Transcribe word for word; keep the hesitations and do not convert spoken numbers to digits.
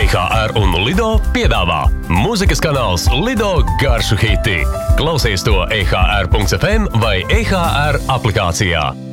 E H R un Lido piedāvā mūzikas kanāls Lido garšu hiti. Klausies to E H R punkts F M vai E H R aplikācijā.